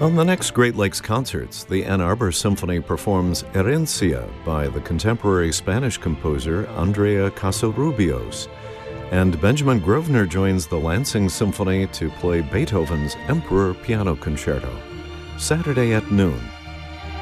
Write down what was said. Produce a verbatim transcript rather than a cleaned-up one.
On the next Great Lakes Concerts, the Ann Arbor Symphony performs Herencia by the contemporary Spanish composer Andrea Casarubios, and Benjamin Grosvenor joins the Lansing Symphony to play Beethoven's Emperor Piano Concerto, Saturday at noon.